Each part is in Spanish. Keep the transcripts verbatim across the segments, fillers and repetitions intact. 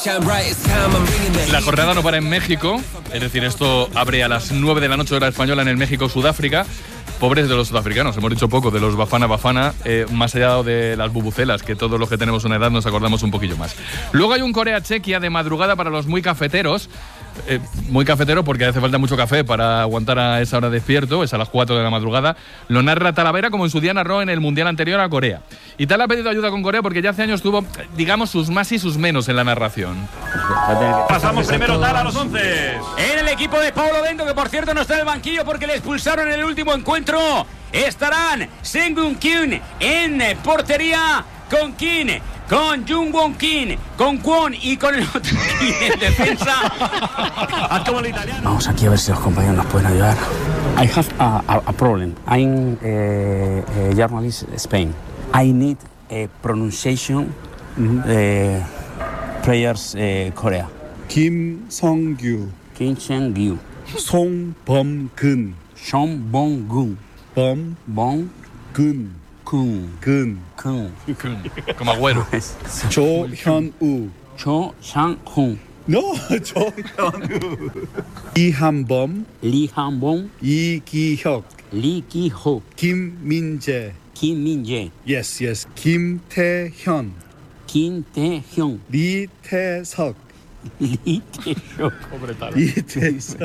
La jornada no para en México, es decir, esto abre a las nueve de la noche hora española en el México-Sudáfrica. Pobres de los sudafricanos, hemos dicho poco de los Bafana Bafana, eh, más allá de las bubucelas, que todos los que tenemos una edad nos acordamos un poquillo más. Luego hay un Corea-Chequia de madrugada para los muy cafeteros, eh, muy cafetero porque hace falta mucho café para aguantar a esa hora despierto, es a las cuatro de la madrugada. Lo narra Talavera como en su día narró en el Mundial anterior a Corea. Y Tal ha pedido ayuda con Corea porque ya hace años tuvo, digamos, sus más y sus menos en la narración. Pasamos primero Tal a los once. En el equipo de Paulo Bento, que por cierto no está en el banquillo porque le expulsaron en el último encuentro, estarán Sengun Kim en portería, con Kim, con Jung Won Kim, con Kwon y con el otro Kim en defensa. Haz como el italiano. Vamos aquí a ver si los compañeros nos pueden ayudar. I have a, a, a problem. I'm a, a journalist in Spain. I need a pronunciation mm-hmm. uh, players uh, Korea. Kim Song-gyu. Kim Song-gyu. Song Bom-gun. Song Bom-gun. Bom Bom-gun. Kun. Gun. Kun. Como Agüero. Cho Hyun-woo. Cho Sang-hun. No, Cho Hyun-woo. Lee Han-bom. Lee Han-bom. Lee Ki-hyuk. Lee Ki-hyuk. Kim Min-jae. Kim Min-jae. Yes, yes. Kim Tae-hyun. Kim Tae-hyun. Lee Tae-seok. Lee Tae-seok. Lee Tae-seok.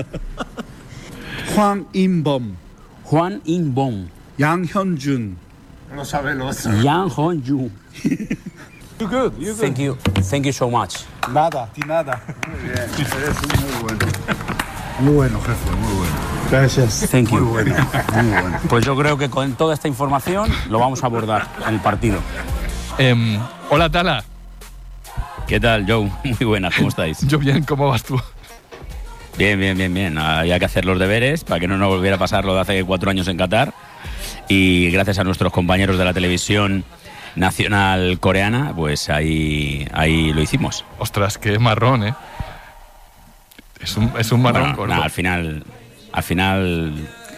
Hwang In-bom. Hwang In-bom. Yang Hyun-jun. No sabe lo otro. Yang Hyun-jun. You good, you good. Thank you, thank you so much. Nada, di nada. Muy bien, eres muy bueno. Muy bueno, jefe, muy bueno. Gracias. Thank you. Muy bueno, muy bueno. Pues yo creo que con toda esta información lo vamos a abordar en el partido. Eh, hola, Tala. ¿Qué tal, Joe? Muy buenas, ¿cómo estáis? Yo bien, ¿cómo vas tú? Bien, bien, bien, bien. Había que hacer los deberes para que no nos volviera a pasar lo de hace cuatro años en Qatar. Y gracias a nuestros compañeros de la televisión nacional coreana, pues ahí, ahí lo hicimos. Ostras, qué marrón, ¿eh? Es un, es un marrón. Bueno, nah, al final, al final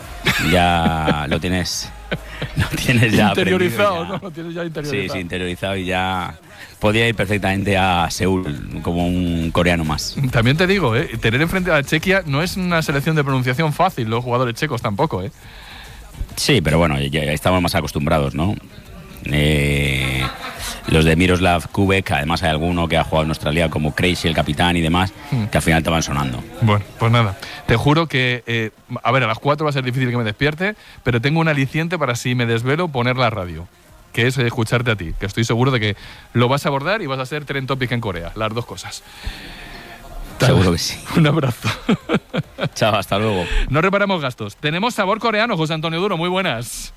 ya lo tienes, lo tienes ya interiorizado, ya. ¿no? Lo tienes ya interiorizado. Sí, sí, interiorizado y ya podía ir perfectamente a Seúl como un coreano más. También te digo, ¿eh? Tener enfrente a Chequia no es una selección de pronunciación fácil, los jugadores checos tampoco, ¿eh? Sí, pero bueno, ya, ya estamos más acostumbrados, ¿no? Eh, los de Miroslav Kubek, además hay alguno que ha jugado en nuestra liga como Crazy, el capitán y demás, hmm. que al final te van sonando. Bueno, pues nada, te juro que, eh, a ver, a las cuatro va a ser difícil que me despierte, pero tengo un aliciente para si me desvelo poner la radio, que es escucharte a ti, que estoy seguro de que lo vas a abordar y vas a ser trend topic en Corea, las dos cosas. Seguro que sí. Un abrazo. Chao, hasta luego. No reparamos gastos. Tenemos sabor coreano, José Antonio Duro, muy buenas.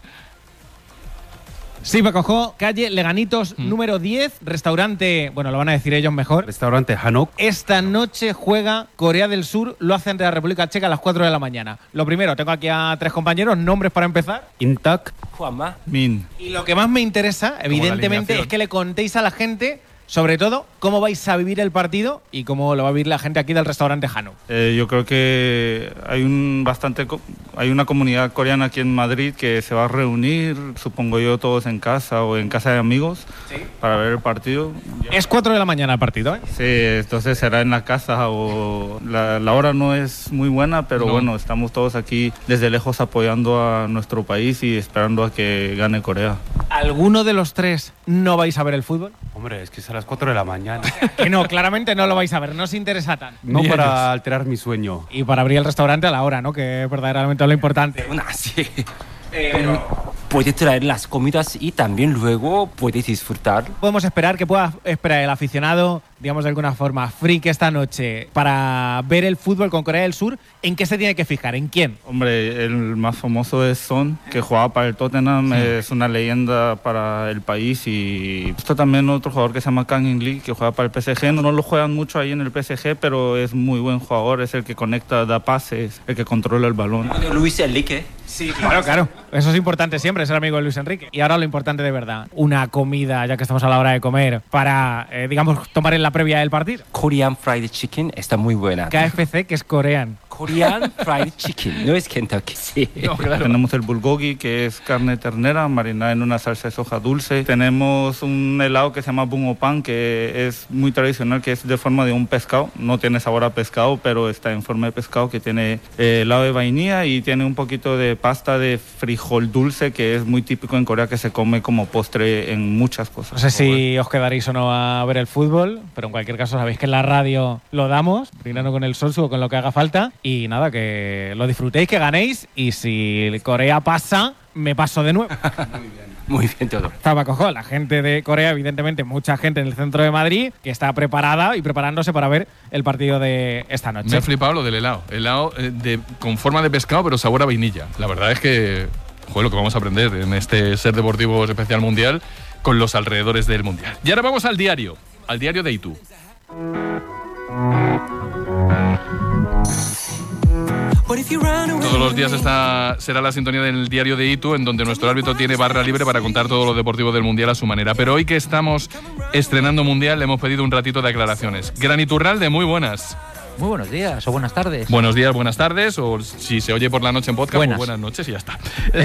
Sí, Pacojo, calle Leganitos, mm. número diez, restaurante, bueno, lo van a decir ellos mejor. Restaurante Hanok. Esta noche juega Corea del Sur, lo hace ante la República Checa a las cuatro de la mañana. Lo primero, tengo aquí a tres compañeros, nombres para empezar. Intak. Juanma. Min. Y lo que más me interesa, evidentemente, es que le contéis a la gente, sobre todo, cómo vais a vivir el partido y cómo lo va a vivir la gente aquí del restaurante Hanok. Eh, yo creo que hay un bastante hay una comunidad coreana aquí en Madrid que se va a reunir, supongo yo, todos en casa o en casa de amigos, ¿sí?, para ver el partido. Es cuatro de la mañana el partido, ¿eh? Sí, entonces será en la casa o la, la hora no es muy buena, pero no. Bueno, estamos todos aquí desde lejos apoyando a nuestro país y esperando a que gane Corea. ¿Alguno de los tres no vais a ver el fútbol? Hombre, es que es a las cuatro de la mañana. Que no, claramente no lo vais a ver, no os interesa tanto. No Ni para ellos. Alterar mi sueño. Y para abrir el restaurante a la hora, ¿no? Que es verdaderamente lo importante. Una, sí. Eh, Pero puede traer las comidas y también luego puedes disfrutar. Podemos esperar que pueda esperar el aficionado, digamos de alguna forma, freak esta noche para ver el fútbol con Corea del Sur. ¿En qué se tiene que fijar? ¿En quién? Hombre, el más famoso es Son, que jugaba para el Tottenham, sí. Es una leyenda para el país. Y esto también otro jugador que se llama Kang In-lee, que juega para el P S G. No, no lo juegan mucho ahí en el P S G, pero es muy buen jugador, es el que conecta, da pases, el que controla el balón. Luis Enrique. Sí, claro, claro. Eso es importante siempre, ser amigo de Luis Enrique. Y ahora lo importante de verdad, una comida, ya que estamos a la hora de comer, para, eh, digamos, tomar en la previa del partido. Korean Fried Chicken está muy buena. K F C, que es coreano. Korean Fried Chicken, no es Kentucky. Sí. No, claro. Tenemos el bulgogi, que es carne ternera marinada en una salsa de soja dulce. Tenemos un helado que se llama bungopan, que es muy tradicional, que es de forma de un pescado. No tiene sabor a pescado, pero está en forma de pescado, que tiene eh, helado de vainilla y tiene un poquito de pasta de frijol dulce, que es muy típico en Corea, que se come como postre en muchas cosas. No sé si os quedaréis o no a ver el fútbol, pero en cualquier caso sabéis que en la radio lo damos, brindando con el Solsu o con lo que haga falta. Y nada, que lo disfrutéis, que ganéis, y si Corea pasa, me paso de nuevo. Muy bien. Muy bien todo. Estaba cojo, la gente de Corea, evidentemente mucha gente en el centro de Madrid que está preparada y preparándose para ver el partido de esta noche. Me ha flipado lo del helado. Helado eh, de, con forma de pescado, pero sabor a vainilla. La verdad es que, joder, lo que vamos a aprender en este Ser Deportivo Especial Mundial con los alrededores del Mundial. Y ahora vamos al diario, al diario de Itu. Todos los días esta será la sintonía del diario de Itu, en donde nuestro árbitro tiene barra libre para contar todo lo deportivo del Mundial a su manera. Pero hoy que estamos estrenando Mundial, le hemos pedido un ratito de aclaraciones. Gran Iturralde, muy buenas. Muy buenos días o buenas tardes. Buenos días, buenas tardes, o si se oye por la noche en podcast, buenas, pues buenas noches y ya está.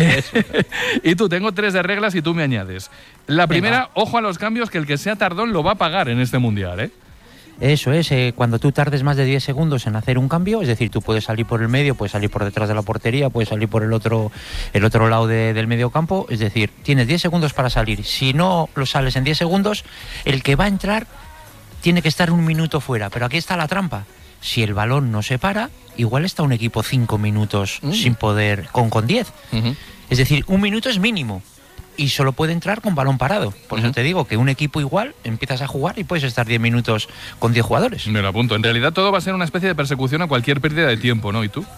Y tú, tengo tres de reglas y tú me añades. La primera, Venga. Ojo a los cambios, que el que sea tardón lo va a pagar en este Mundial, ¿eh? Eso es, eh, cuando tú tardes más de diez segundos en hacer un cambio, es decir, tú puedes salir por el medio, puedes salir por detrás de la portería, puedes salir por el otro, el otro lado de, del medio campo, es decir, tienes diez segundos para salir. Si no lo sales en diez segundos, el que va a entrar tiene que estar un minuto fuera, pero aquí está la trampa. Si el balón no se para, igual está un equipo cinco minutos mm. sin poder, con con diez. Uh-huh. Es decir, un minuto es mínimo. Y solo puede entrar con balón parado. Por uh-huh. eso te digo que un equipo igual empiezas a jugar y puedes estar diez minutos con diez jugadores. Me lo apunto. En realidad todo va a ser una especie de persecución a cualquier pérdida de tiempo, ¿no? ¿Y tú?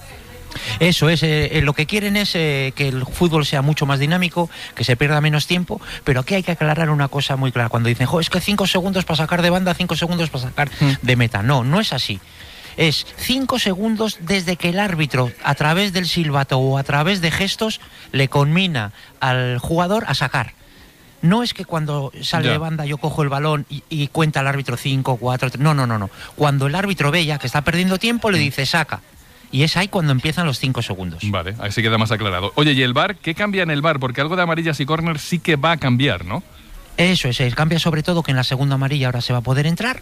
Eso es, eh, lo que quieren es eh, que el fútbol sea mucho más dinámico, que se pierda menos tiempo, pero aquí hay que aclarar una cosa muy clara. Cuando dicen, jo, es que cinco segundos para sacar de banda, cinco segundos para sacar uh-huh. de meta. No, no es así. Es cinco segundos desde que el árbitro, a través del silbato o a través de gestos, le conmina al jugador a sacar. No es que cuando sale ya. de banda yo cojo el balón y, y cuenta el árbitro cinco, cuatro, tres. No, no, no, no. Cuando el árbitro ve ya que está perdiendo tiempo, le dice saca. Y es ahí cuando empiezan los cinco segundos. Vale, ahí sí queda más aclarado. Oye, ¿y el V A R? ¿Qué cambia en el V A R? Porque algo de amarillas y córner sí que va a cambiar, ¿no? Eso es, es, cambia sobre todo que en la segunda amarilla ahora se va a poder entrar.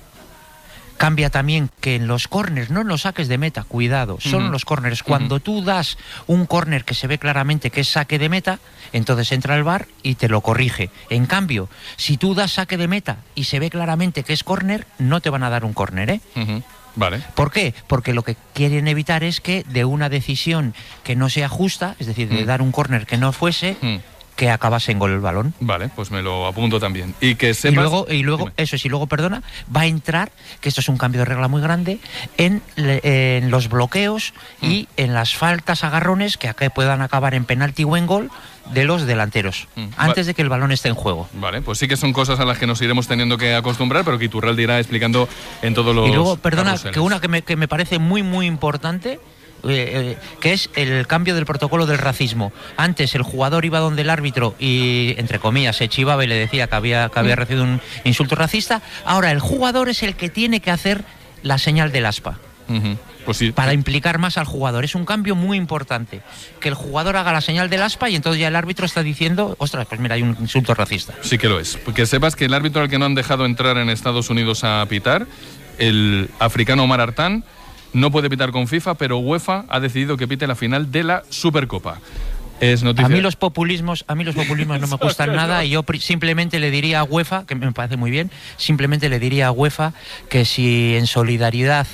Cambia también que en los córners, no en los saques de meta, cuidado, son uh-huh. los córners. Cuando uh-huh. tú das un córner que se ve claramente que es saque de meta, entonces entra el V A R y te lo corrige. En cambio, si tú das saque de meta y se ve claramente que es córner, no te van a dar un córner, ¿eh? Uh-huh. Vale. ¿Por qué? Porque lo que quieren evitar es que de una decisión que no sea justa, es decir, de uh-huh. dar un córner que no fuese... Uh-huh. que acabase en gol el balón. Vale, pues me lo apunto también. Y que sepas... Y luego, y luego eso es, y luego, perdona, va a entrar, que esto es un cambio de regla muy grande, en, en los bloqueos mm. y en las faltas agarrones que puedan acabar en penalti o en gol de los delanteros, mm. antes Va- de que el balón esté en juego. Vale, pues sí que son cosas a las que nos iremos teniendo que acostumbrar, pero que Iturralde irá explicando en todos los... Y luego, perdona, carruseles. que una que me, que me parece muy, muy importante... Eh, eh, que es el cambio del protocolo del racismo. Antes el jugador iba donde el árbitro y, entre comillas, se chivaba y le decía que había, que había recibido un insulto racista. Ahora el jugador es el que tiene que hacer la señal del aspa. Uh-huh. Pues sí. Para implicar más al jugador. Es un cambio muy importante. Que el jugador haga la señal del aspa y entonces ya el árbitro está diciendo, ostras, pues mira, hay un insulto racista. Sí que lo es. Porque sepas que el árbitro al que no han dejado entrar en Estados Unidos a pitar, el africano Omar Artán, no puede pitar con FIFA, pero UEFA ha decidido que pite la final de la Supercopa. Es noticia. A mí los populismos, a mí los populismos no me gustan nada y yo pri- simplemente le diría a UEFA, que me parece muy bien, simplemente le diría a UEFA que si en solidaridad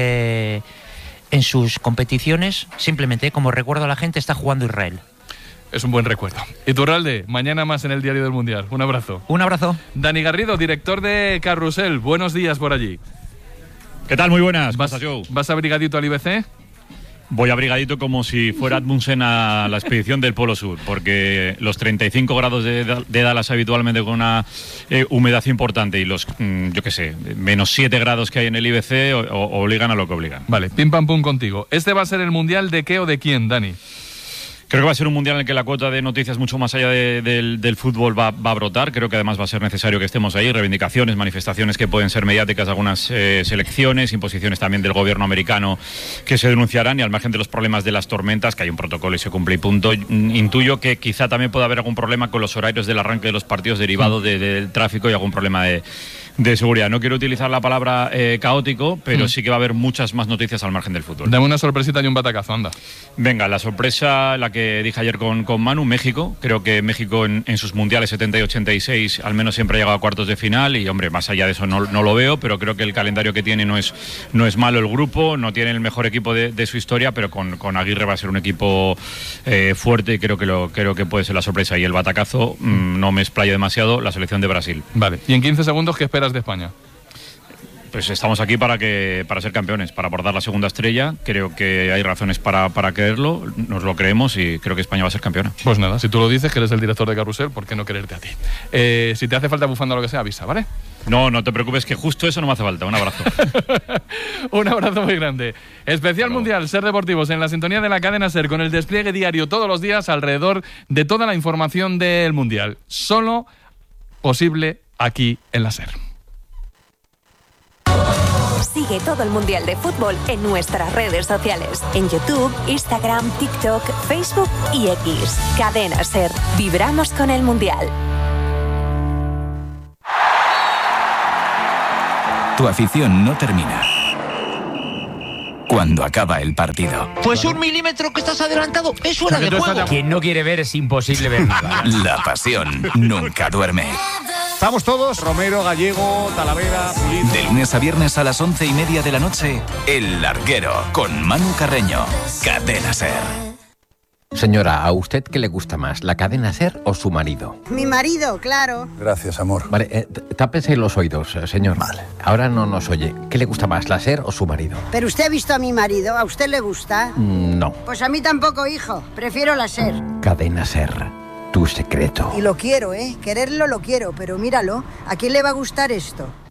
eh, en sus competiciones, simplemente como recuerdo a la gente, está jugando Israel. Es un buen recuerdo. Iturralde, mañana más en el Diario del Mundial. Un abrazo. Un abrazo. Dani Garrido, director de Carrusel. Buenos días por allí. ¿Qué tal? Muy buenas. ¿Vas, ¿Vas abrigadito al I B C? Voy abrigadito como si fuera Edmundsen a la expedición del Polo Sur, porque los treinta y cinco grados de, de Dallas habitualmente con una eh, humedad importante y los, mm, yo qué sé, menos siete grados que hay en el I B C o, o, obligan a lo que obligan. Vale, pim pam pum contigo. ¿Este va a ser el Mundial de qué o de quién, Dani? Creo que va a ser un mundial en el que la cuota de noticias mucho más allá de, del, del fútbol va, va a brotar. Creo que además va a ser necesario que estemos ahí. Reivindicaciones, manifestaciones que pueden ser mediáticas de algunas eh, selecciones, imposiciones también del gobierno americano que se denunciarán, y al margen de los problemas de las tormentas, que hay un protocolo y se cumple y punto. Intuyo que quizá también pueda haber algún problema con los horarios del arranque de los partidos derivado de, de, del tráfico y algún problema de, de seguridad. No quiero utilizar la palabra eh, caótico, pero mm. sí que va a haber muchas más noticias al margen del fútbol. Dame una sorpresita y un batacazo, anda. Venga, la sorpresa, la que dije ayer con, con Manu, México. Creo que México en, en sus mundiales setenta y ochenta y seis al menos siempre ha llegado a cuartos de final y, hombre, más allá de eso no, no lo veo, pero creo que el calendario que tiene no es, no es malo el grupo, no tiene el mejor equipo de, de su historia, pero con, con Aguirre va a ser un equipo eh, fuerte y creo que, lo, creo que puede ser la sorpresa. Y el batacazo, mmm, no me explayo demasiado, la selección de Brasil. Vale, y en quince segundos, ¿qué esperas de España? Pues estamos aquí para que para ser campeones, para abordar la segunda estrella. Creo que hay razones para, para creerlo, nos lo creemos y creo que España va a ser campeona. Pues nada, si tú lo dices, que eres el director de Carrusel, ¿por qué no quererte a ti? Eh, si te hace falta bufanda o lo que sea, avisa, ¿vale? No, no te preocupes, que justo eso no me hace falta. Un abrazo. Un abrazo muy grande. Especial Mundial Ser Deportivos en la sintonía de la cadena Ser, con el despliegue diario todos los días alrededor de toda la información del Mundial. Solo posible aquí en la Ser. Sigue todo el Mundial de Fútbol en nuestras redes sociales. En YouTube, Instagram, TikTok, Facebook y X. Cadena Ser. Vibramos con el Mundial. Tu afición no termina cuando acaba el partido. Pues un milímetro que estás adelantado es fuera de juego. Quien no quiere ver es imposible ver nada. La pasión nunca duerme. Estamos todos, Romero, Gallego, Talavera, Pulido. De lunes a viernes a las once y media de la noche, El Larguero, con Manu Carreño. Cadena Ser. Señora, ¿a usted qué le gusta más, la cadena Ser o su marido? Mi marido, claro. Gracias, amor. Vale, eh, tápese los oídos, señor. Vale. Ahora no nos oye. ¿Qué le gusta más, la Ser o su marido? Pero usted ha visto a mi marido, ¿a usted le gusta? Mm, no. Pues a mí tampoco, hijo. Prefiero la Ser. Cadena Ser, tu secreto. Y lo quiero, ¿eh? Quererlo lo quiero, pero míralo. ¿A quién le va a gustar esto?